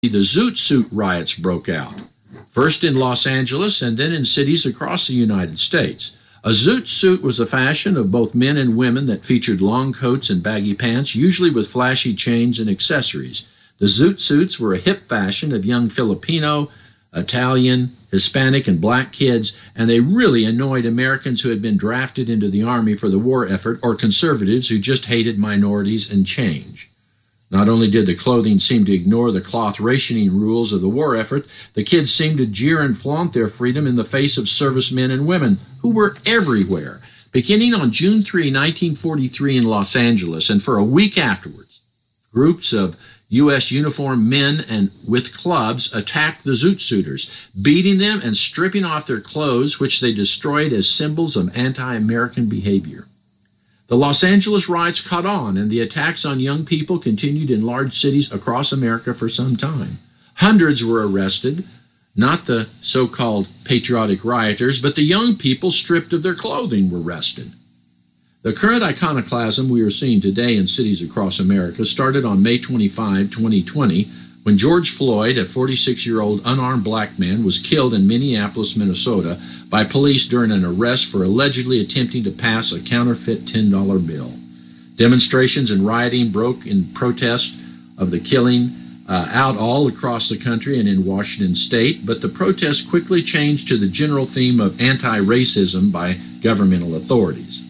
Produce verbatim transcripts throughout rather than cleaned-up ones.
the Zoot Suit riots broke out, first in Los Angeles and then in cities across the United States. A zoot suit was a fashion of both men and women that featured long coats and baggy pants, usually with flashy chains and accessories. The zoot suits were a hip fashion of young Filipino, Italian, Hispanic, and black kids, and they really annoyed Americans who had been drafted into the Army for the war effort or conservatives who just hated minorities and change. Not only did the clothing seem to ignore the cloth rationing rules of the war effort, the kids seemed to jeer and flaunt their freedom in the face of servicemen and women who were everywhere. Beginning on June third, nineteen forty-three in Los Angeles, and for a week afterwards, groups of U S uniformed men and with clubs attacked the Zoot Suiters, beating them and stripping off their clothes, which they destroyed as symbols of anti-American behavior. The Los Angeles riots caught on, and the attacks on young people continued in large cities across America for some time. Hundreds were arrested, not the so-called patriotic rioters, but the young people stripped of their clothing were arrested. The current iconoclasm we are seeing today in cities across America started on May twenty-fifth, twenty twenty, when George Floyd, a forty-six-year-old unarmed black man, was killed in Minneapolis, Minnesota, by police during an arrest for allegedly attempting to pass a counterfeit ten dollar bill. Demonstrations and rioting broke in protest of the killing uh, out all across the country and in Washington state, but the protests quickly changed to the general theme of anti-racism by governmental authorities.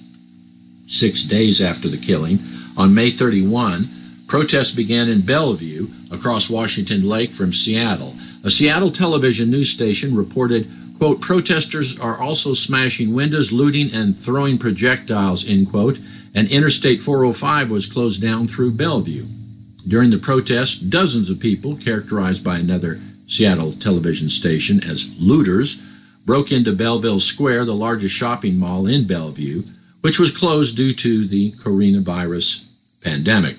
Six days after the killing, on May thirty-first, protests began in Bellevue across Washington Lake from Seattle. A Seattle television news station reported, quote, protesters are also smashing windows, looting, and throwing projectiles, end quote, and Interstate four oh five was closed down through Bellevue. During the protests, dozens of people, characterized by another Seattle television station as looters, broke into Belleville Square, the largest shopping mall in Bellevue, which was closed due to the coronavirus pandemic.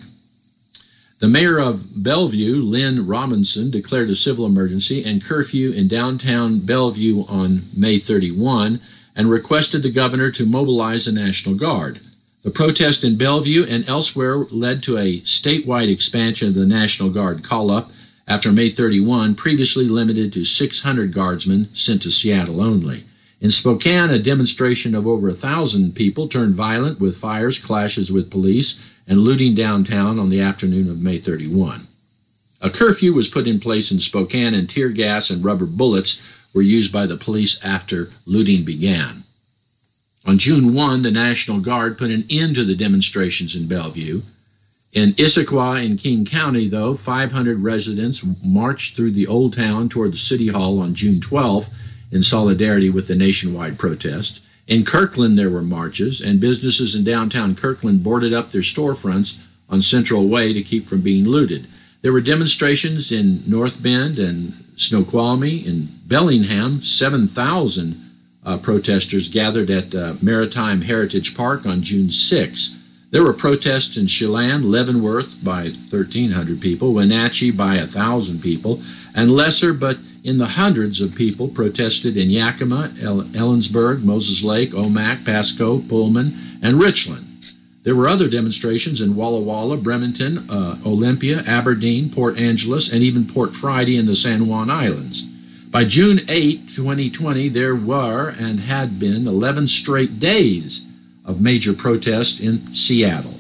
The mayor of Bellevue, Lynn Robinson, declared a civil emergency and curfew in downtown Bellevue on May thirty-first and requested the governor to mobilize the National Guard. The protest in Bellevue and elsewhere led to a statewide expansion of the National Guard call-up after May thirty-first, previously limited to six hundred guardsmen sent to Seattle only. In Spokane, a demonstration of over a thousand people turned violent with fires, clashes with police, and looting downtown on the afternoon of May thirty-first. A curfew was put in place in Spokane, and tear gas and rubber bullets were used by the police after looting began. On June first, the National Guard put an end to the demonstrations in Bellevue. In Issaquah in King County, though, five hundred residents marched through the Old Town toward the City Hall on June twelfth in solidarity with the nationwide protest. In Kirkland, there were marches, and businesses in downtown Kirkland boarded up their storefronts on Central Way to keep from being looted. There were demonstrations in North Bend and Snoqualmie. In Bellingham, seven thousand uh, protesters gathered at uh, Maritime Heritage Park on June sixth. There were protests in Chelan, Leavenworth by thirteen hundred people, Wenatchee by one thousand people, and lesser but in the hundreds of people protested in Yakima, El- Ellensburg, Moses Lake, Omak, Pasco, Pullman, and Richland. There were other demonstrations in Walla Walla, Bremerton, uh, Olympia, Aberdeen, Port Angeles, and even Port Friday in the San Juan Islands. By June eighth, twenty twenty, there were and had been eleven straight days of major protest in Seattle.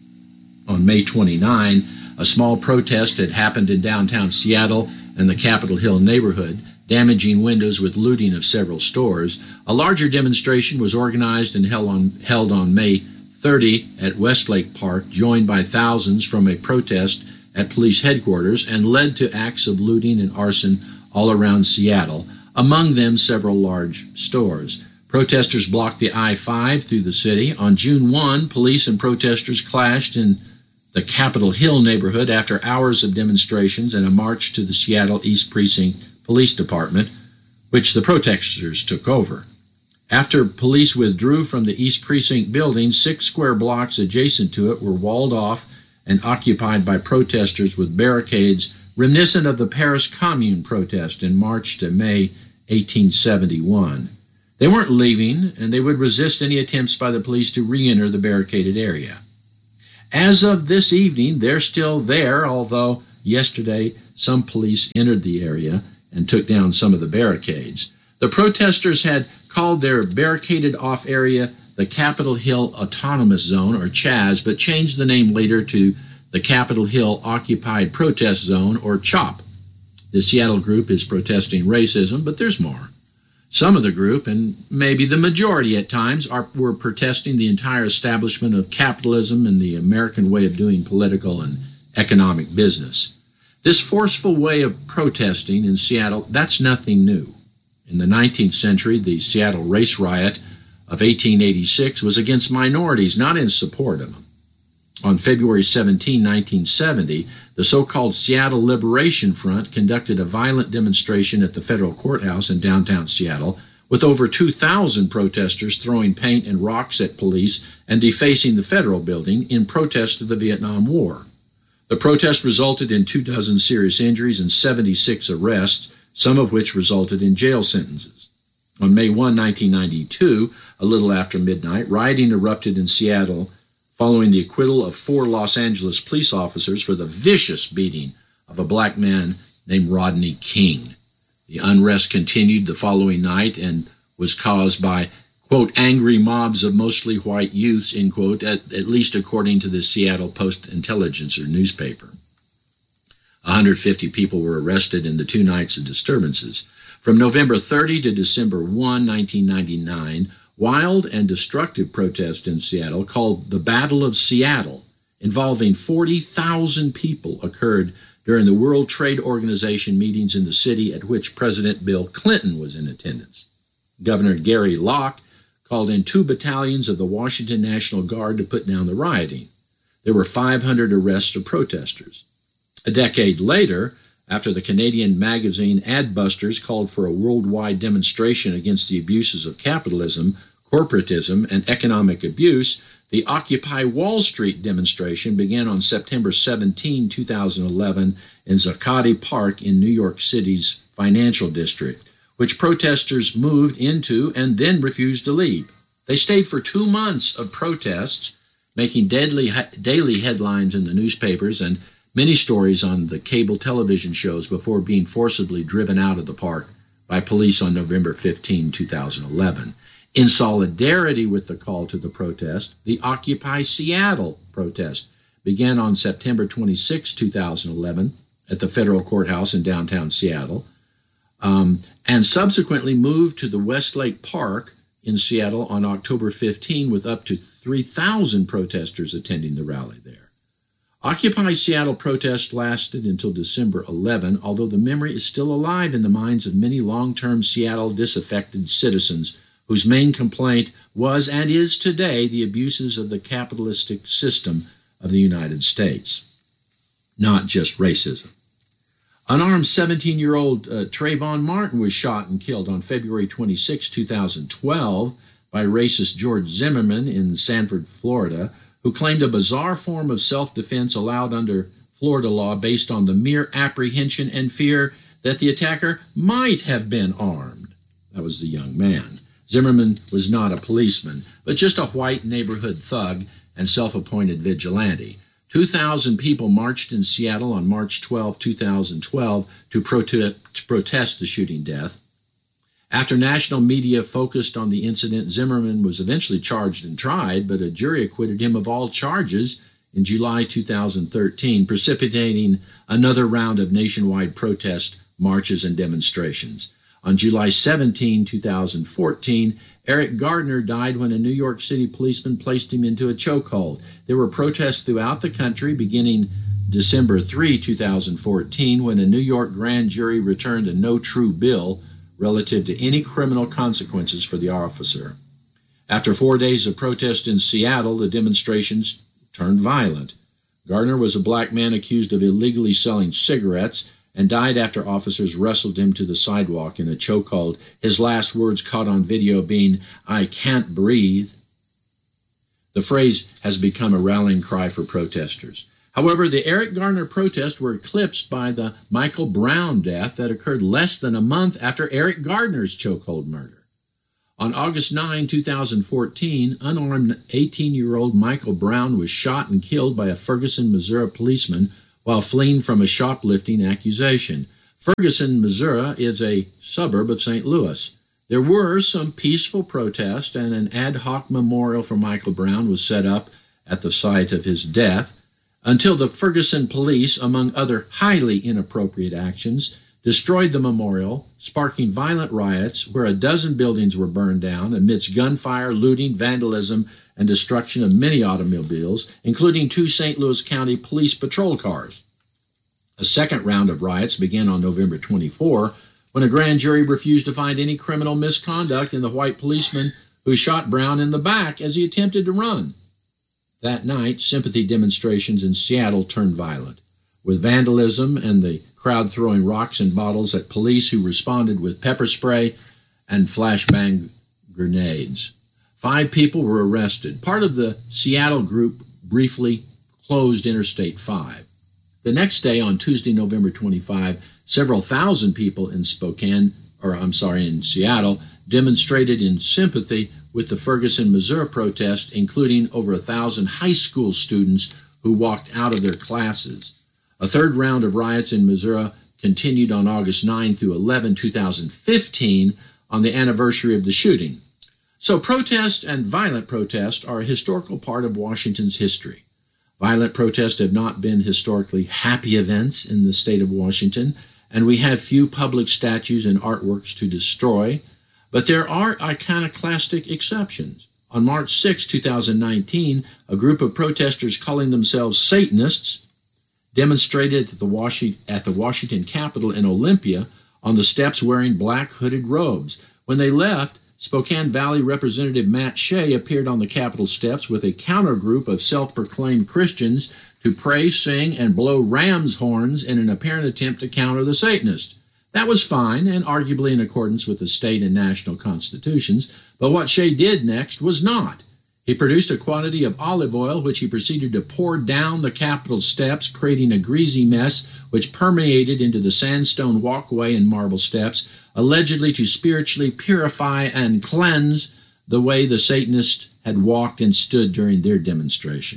On May twenty-ninth, a small protest had happened in downtown Seattle and the Capitol Hill neighborhood, damaging windows with looting of several stores. A larger demonstration was organized and held on, held on May thirtieth at Westlake Park, joined by thousands from a protest at police headquarters, and led to acts of looting and arson all around Seattle, among them several large stores. Protesters blocked the I five through the city. On June first, police and protesters clashed in the Capitol Hill neighborhood after hours of demonstrations and a march to the Seattle East Precinct Police Department, which the protesters took over. After police withdrew from the East Precinct building, six square blocks adjacent to it were walled off and occupied by protesters with barricades reminiscent of the Paris Commune protest in March to May eighteen seventy-one. They weren't leaving, and they would resist any attempts by the police to re-enter the barricaded area. As of this evening, they're still there, although yesterday some police entered the area and took down some of the barricades. The protesters had called their barricaded-off area the Capitol Hill Autonomous Zone, or CHAZ, but changed the name later to the Capitol Hill Occupied Protest Zone, or CHOP. The Seattle group is protesting racism, but there's more. Some of the group, and maybe the majority at times, are, were protesting the entire establishment of capitalism and the American way of doing political and economic business. This forceful way of protesting in Seattle, that's nothing new. In the nineteenth century, the Seattle race riot of eighteen eighty-six was against minorities, not in support of them. On February seventeenth, nineteen seventy, the so-called Seattle Liberation Front conducted a violent demonstration at the federal courthouse in downtown Seattle, with over two thousand protesters throwing paint and rocks at police and defacing the federal building in protest of the Vietnam War. The protest resulted in two dozen serious injuries and seventy-six arrests, some of which resulted in jail sentences. On May first, nineteen ninety-two, a little after midnight, rioting erupted in Seattle following the acquittal of four Los Angeles police officers for the vicious beating of a black man named Rodney King. The unrest continued the following night and was caused by, quote, angry mobs of mostly white youths, end quote, at, at least according to the Seattle Post-Intelligencer newspaper. one hundred fifty people were arrested in the two nights of disturbances. From November thirtieth to December first, nineteen ninety-nine, wild and destructive protests in Seattle, called the Battle of Seattle, involving forty thousand people, occurred during the World Trade Organization meetings in the city at which President Bill Clinton was in attendance. Governor Gary Locke called in two battalions of the Washington National Guard to put down the rioting. There were five hundred arrests of protesters. A decade later, after the Canadian magazine Adbusters called for a worldwide demonstration against the abuses of capitalism, corporatism, and economic abuse, the Occupy Wall Street demonstration began on September seventeenth, two thousand eleven in Zuccotti Park in New York City's financial district, which protesters moved into and then refused to leave. They stayed for two months of protests, making deadly, daily headlines in the newspapers and many stories on the cable television shows before being forcibly driven out of the park by police on November fifteenth, two thousand eleven. In solidarity with the call to the protest, the Occupy Seattle protest began on September twenty-sixth, two thousand eleven at the federal courthouse in downtown Seattle, um, and subsequently moved to the Westlake Park in Seattle on October fifteenth with up to three thousand protesters attending the rally there. Occupy Seattle protest lasted until December eleventh, although the memory is still alive in the minds of many long-term Seattle disaffected citizens whose main complaint was and is today the abuses of the capitalistic system of the United States, not just racism. Unarmed seventeen-year-old uh, Trayvon Martin was shot and killed on February twenty-sixth, two thousand twelve by racist George Zimmerman in Sanford, Florida, who claimed a bizarre form of self-defense allowed under Florida law based on the mere apprehension and fear that the attacker might have been armed. That was the young man. Zimmerman was not a policeman, but just a white neighborhood thug and self-appointed vigilante. two thousand people marched in Seattle on March twelfth, two thousand twelve to, prote- to protest the shooting death. After national media focused on the incident, Zimmerman was eventually charged and tried, but a jury acquitted him of all charges in July two thousand thirteen, precipitating another round of nationwide protest marches and demonstrations. On July seventeenth, two thousand fourteen, Eric Gardner died when a New York City policeman placed him into a chokehold. There were protests throughout the country beginning December third, two thousand fourteen, when a New York grand jury returned a no true bill relative to any criminal consequences for the officer. After four days of protest in Seattle, the demonstrations turned violent. Gardner was a black man accused of illegally selling cigarettes and died after officers wrestled him to the sidewalk in a chokehold, his last words caught on video being, "I can't breathe." The phrase has become a rallying cry for protesters. However, the Eric Garner protests were eclipsed by the Michael Brown death that occurred less than a month after Eric Gardner's chokehold murder. On August ninth, two thousand fourteen, unarmed eighteen-year-old Michael Brown was shot and killed by a Ferguson, Missouri policeman while fleeing from a shoplifting accusation. Ferguson, Missouri is a suburb of Saint Louis. There were some peaceful protests, and an ad hoc memorial for Michael Brown was set up at the site of his death, until the Ferguson police, among other highly inappropriate actions, destroyed the memorial, sparking violent riots where a dozen buildings were burned down amidst gunfire, looting, vandalism, and destruction of many automobiles, including two Saint Louis County police patrol cars. A second round of riots began on November twenty-fourth, when a grand jury refused to find any criminal misconduct in the white policeman who shot Brown in the back as he attempted to run. That night, sympathy demonstrations in Seattle turned violent, with vandalism and the crowd throwing rocks and bottles at police who responded with pepper spray and flashbang grenades. Five people were arrested. Part of the Seattle group briefly closed Interstate five. The next day, on Tuesday, November twenty-fifth, several thousand people in Spokane, or I'm sorry, in Seattle, demonstrated in sympathy with the Ferguson, Missouri protest, including over a thousand high school students who walked out of their classes. A third round of riots in Missouri continued on August ninth through eleventh, two thousand fifteen, on the anniversary of the shooting. So protests and violent protests are a historical part of Washington's history. Violent protests have not been historically happy events in the state of Washington, and we have few public statues and artworks to destroy, but there are iconoclastic exceptions. On March sixth, two thousand nineteen, a group of protesters calling themselves Satanists demonstrated at the Washington, at the Washington Capitol in Olympia on the steps wearing black hooded robes. When they left, Spokane Valley Representative Matt Shea appeared on the Capitol steps with a counter group of self-proclaimed Christians to pray, sing, and blow ram's horns in an apparent attempt to counter the Satanists. That was fine and arguably in accordance with the state and national constitutions, but what Shea did next was not. He produced a quantity of olive oil, which he proceeded to pour down the Capitol steps, creating a greasy mess which permeated into the sandstone walkway and marble steps, allegedly to spiritually purify and cleanse the way the Satanists had walked and stood during their demonstration.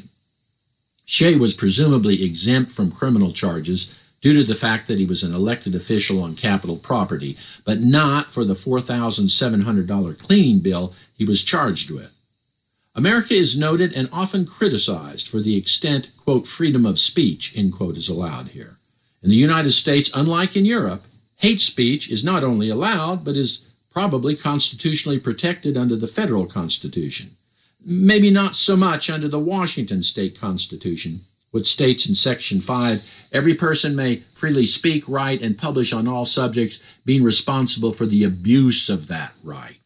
Shea was presumably exempt from criminal charges due to the fact that he was an elected official on Capitol property, but not for the four thousand seven hundred dollars cleaning bill he was charged with. America is noted and often criticized for the extent, quote, freedom of speech, end quote, is allowed here. In the United States, unlike in Europe, hate speech is not only allowed, but is probably constitutionally protected under the federal Constitution. Maybe not so much under the Washington State Constitution, which states in Section five, every person may freely speak, write, and publish on all subjects, being responsible for the abuse of that right.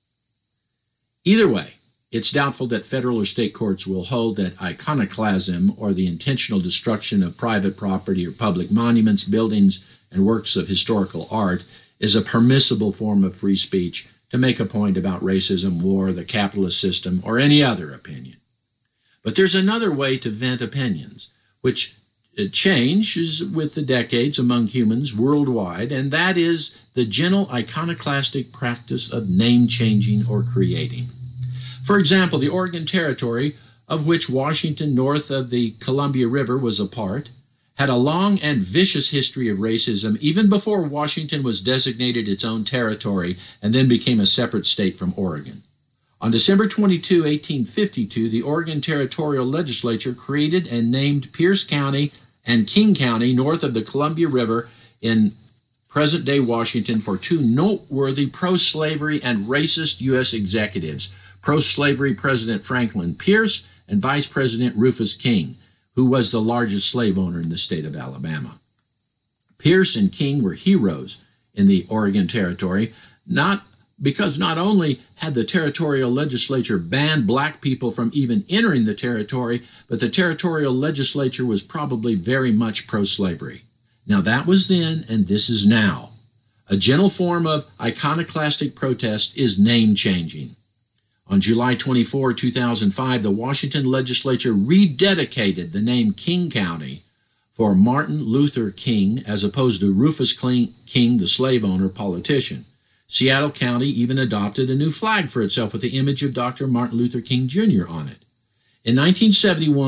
Either way, it's doubtful that federal or state courts will hold that iconoclasm, or the intentional destruction of private property or public monuments, buildings, and works of historical art, is a permissible form of free speech to make a point about racism, war, the capitalist system, or any other opinion. But there's another way to vent opinions, which changes with the decades among humans worldwide, and that is the gentle iconoclastic practice of name-changing or creating. For example, the Oregon Territory, of which Washington, north of the Columbia River, was a part, had a long and vicious history of racism even before Washington was designated its own territory and then became a separate state from Oregon. On December twenty-second, eighteen fifty-two, the Oregon Territorial Legislature created and named Pierce County and King County north of the Columbia River in present-day Washington for two noteworthy pro-slavery and racist U S executives, pro-slavery President Franklin Pierce and Vice President Rufus King, who was the largest slave owner in the state of Alabama. Pierce and King were heroes in the Oregon Territory, not because not only had the territorial legislature banned black people from even entering the territory, but the territorial legislature was probably very much pro-slavery. Now that was then, and this is now. A gentle form of iconoclastic protest is name-changing. On July twenty-fourth, two thousand five, the Washington legislature rededicated the name King County for Martin Luther King as opposed to Rufus King, the slave owner politician. Seattle County even adopted a new flag for itself with the image of Doctor Martin Luther King Junior on it. In nineteen seventy-one,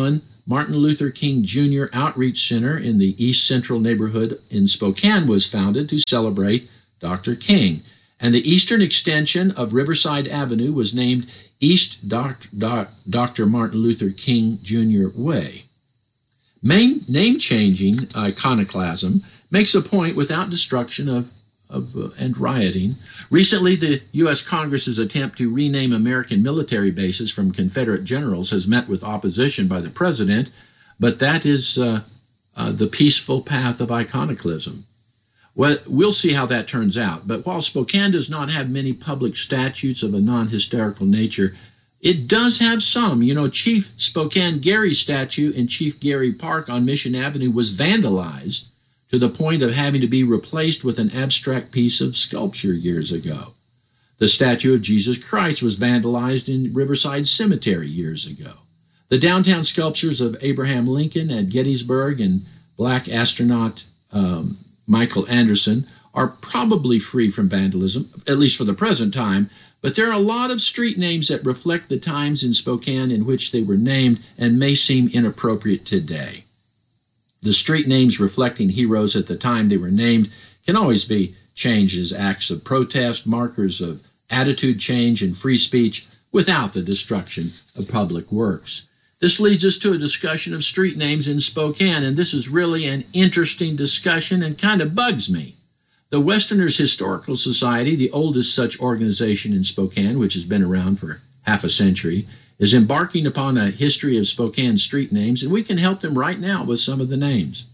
Martin Luther King Junior Outreach Center in the East Central neighborhood in Spokane was founded to celebrate Doctor King, and the eastern extension of Riverside Avenue was named East Doctor Martin Luther King Junior Way. Main name-changing iconoclasm makes a point without destruction of, of uh, and rioting. Recently, the U S Congress's attempt to rename American military bases from Confederate generals has met with opposition by the president, but that is uh, uh, the peaceful path of iconoclasm. Well, we'll see how that turns out. But while Spokane does not have many public statues of a non-historical nature, it does have some. You know, Chief Spokane Gary statue in Chief Gary Park on Mission Avenue was vandalized to the point of having to be replaced with an abstract piece of sculpture years ago. The statue of Jesus Christ was vandalized in Riverside Cemetery years ago. The downtown sculptures of Abraham Lincoln at Gettysburg and black astronaut um, Michael Anderson are probably free from vandalism, at least for the present time, but there are a lot of street names that reflect the times in Spokane in which they were named and may seem inappropriate today. The street names reflecting heroes at the time they were named can always be changed as acts of protest, markers of attitude change and free speech without the destruction of public works. This leads us to a discussion of street names in Spokane, and this is really an interesting discussion and kind of bugs me. The Westerners Historical Society, the oldest such organization in Spokane, which has been around for half a century, is embarking upon a history of Spokane street names, and we can help them right now with some of the names.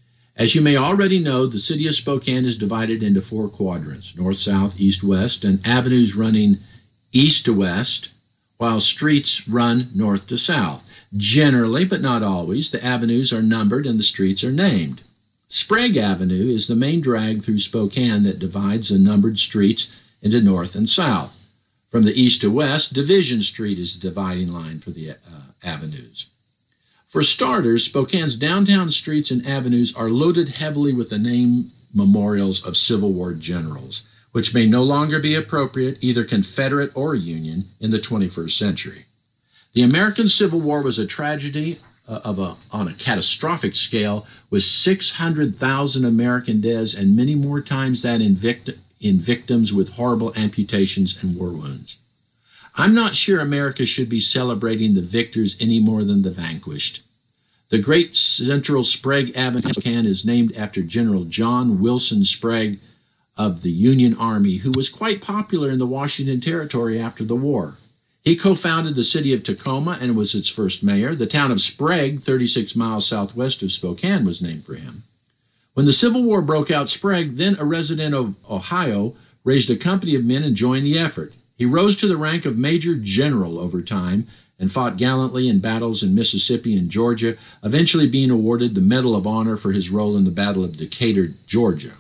As you may already know, the city of Spokane is divided into four quadrants, north, south, east, west, and avenues running east to west, while streets run north to south. Generally, but not always, the avenues are numbered and the streets are named. Sprague Avenue is the main drag through Spokane that divides the numbered streets into north and south. From the east to west, Division Street is the dividing line for the uh, avenues. For starters, Spokane's downtown streets and avenues are loaded heavily with the name memorials of Civil War generals, which may no longer be appropriate, either Confederate or Union, in the twenty-first century. The American Civil War was a tragedy uh, of a, on a catastrophic scale, with six hundred thousand American deaths and many more times that in, vict- in victims with horrible amputations and war wounds. I'm not sure America should be celebrating the victors any more than the vanquished. The great Central Sprague Avenue is named after General John Wilson Sprague of the Union Army, who was quite popular in the Washington Territory after the war. He co-founded the city of Tacoma and was its first mayor. The town of Sprague, thirty-six miles southwest of Spokane, was named for him. When the Civil War broke out, Sprague, then a resident of Ohio, raised a company of men and joined the effort. He rose to the rank of Major General over time and fought gallantly in battles in Mississippi and Georgia, eventually being awarded the Medal of Honor for his role in the Battle of Decatur, Georgia.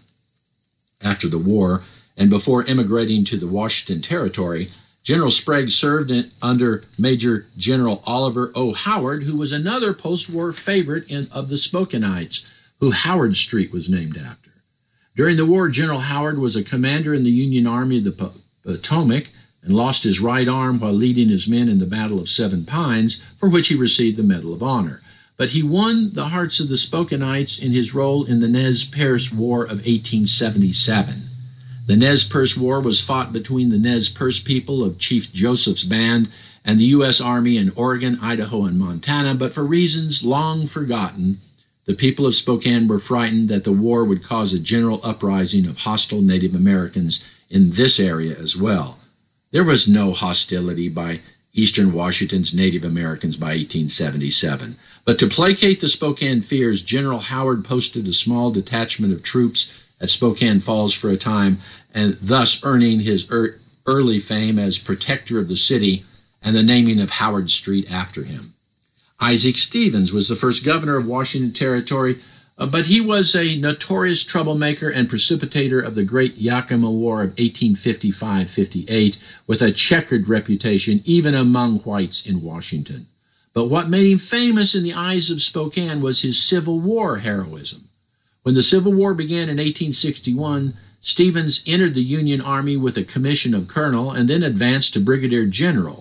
After the war, and before immigrating to the Washington Territory, General Sprague served in, under Major General Oliver O. Howard, who was another post-war favorite in, of the Spokaneites, who Howard Street was named after. During the war, General Howard was a commander in the Union Army of the Potomac and lost his right arm while leading his men in the Battle of Seven Pines, for which he received the Medal of Honor. But he won the hearts of the Spokaneites in his role in the Nez Perce War of eighteen seventy-seven. The Nez Perce War was fought between the Nez Perce people of Chief Joseph's band and the U S Army in Oregon, Idaho, and Montana, but for reasons long forgotten, the people of Spokane were frightened that the war would cause a general uprising of hostile Native Americans in this area as well. There was no hostility by Eastern Washington's Native Americans by eighteen seventy-seven. But to placate the Spokane fears, General Howard posted a small detachment of troops at Spokane Falls for a time, and thus earning his er- early fame as protector of the city and the naming of Howard Street after him. Isaac Stevens was the first governor of Washington Territory, uh, but he was a notorious troublemaker and precipitator of the Great Yakima War of eighteen fifty-five fifty-eight, with a checkered reputation even among whites in Washington. But what made him famous in the eyes of Spokane was his Civil War heroism. When the Civil War began in eighteen sixty-one, Stevens entered the Union Army with a commission of colonel and then advanced to brigadier general.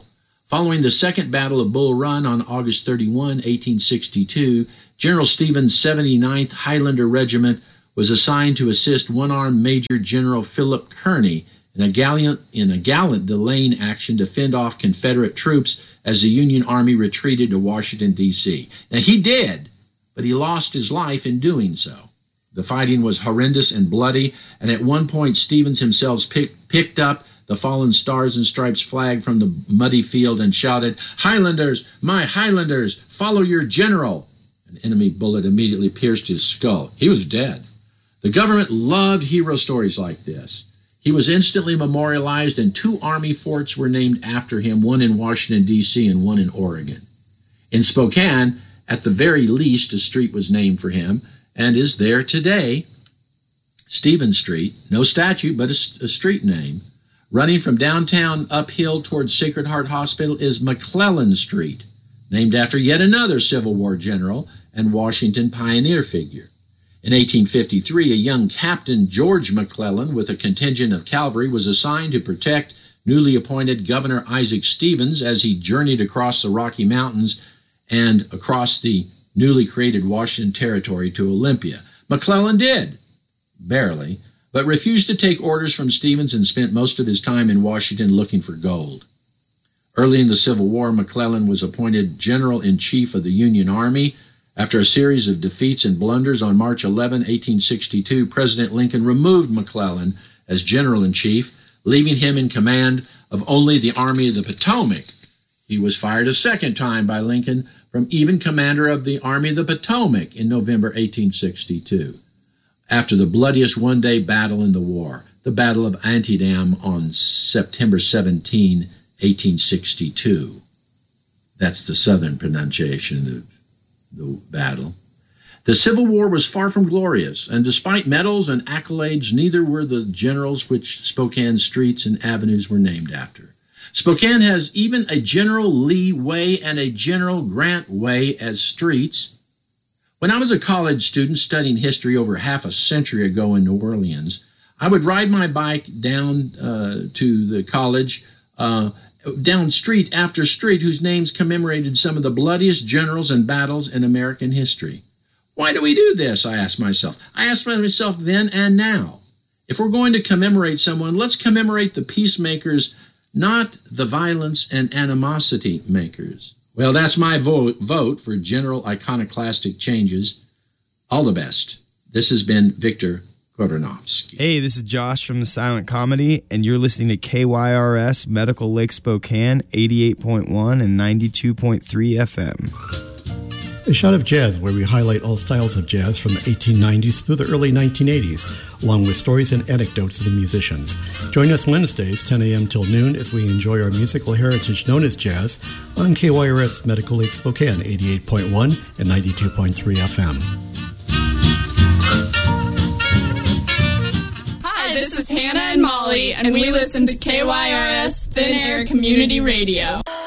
Following the Second Battle of Bull Run on August thirty-first, eighteen sixty-two, General Stevens' seventy-ninth Highlander Regiment was assigned to assist one-armed Major General Philip Kearny in a gallant, in a gallant delaying action to fend off Confederate troops as the Union Army retreated to Washington, D C Now, he did, but he lost his life in doing so. The fighting was horrendous and bloody, and at one point Stevens himself pick, picked up the fallen Stars and Stripes flag from the muddy field and shouted, "Highlanders, my Highlanders, follow your general!" An enemy bullet immediately pierced his skull. He was dead. The government loved hero stories like this. He was instantly memorialized, and two Army forts were named after him, one in Washington, D C and one in Oregon. In Spokane, at the very least, a street was named for him and is there today. Stevens Street, no statue, but a, a street name. Running from downtown uphill towards Sacred Heart Hospital is McClellan Street, named after yet another Civil War general and Washington pioneer figure. In eighteen fifty-three, a young Captain George McClellan with a contingent of cavalry was assigned to protect newly appointed Governor Isaac Stevens as he journeyed across the Rocky Mountains and across the newly created Washington Territory to Olympia. McClellan did, barely, but refused to take orders from Stevens and spent most of his time in Washington looking for gold. Early in the Civil War, McClellan was appointed General-in-Chief of the Union Army. After a series of defeats and blunders on March eleventh, eighteen sixty-two, President Lincoln removed McClellan as General-in-Chief, leaving him in command of only the Army of the Potomac. He was fired a second time by Lincoln from even commander of the Army of the Potomac in November eighteen sixty-two. After the bloodiest one-day battle in the war, the Battle of Antietam on September seventeenth, eighteen sixty-two. That's the southern pronunciation of the battle. The Civil War was far from glorious, and despite medals and accolades, neither were the generals which Spokane streets and avenues were named after. Spokane has even a General Lee Way and a General Grant Way as streets. When I was a college student studying history over half a century ago in New Orleans, I would ride my bike down uh, to the college, uh, down street after street whose names commemorated some of the bloodiest generals and battles in American history. Why do we do this? I asked myself. I asked myself then and now. If we're going to commemorate someone, let's commemorate the peacemakers, not the violence and animosity makers. Well, that's my vote, vote for general iconoclastic changes. All the best. This has been Victor Koronovsky. Hey, this is Josh from The Silent Comedy, and you're listening to K Y R S Medical Lake Spokane, eighty-eight point one and ninety-two point three F M. A Shot of Jazz, where we highlight all styles of jazz from the eighteen nineties through the early nineteen eighties, along with stories and anecdotes of the musicians. Join us Wednesdays, ten a.m. till noon, as we enjoy our musical heritage known as jazz on K Y R S Medical Lake Spokane, eighty-eight point one and ninety-two point three F M. Hi, this is Hannah and Molly, and we listen to K Y R S Thin Air Community Radio.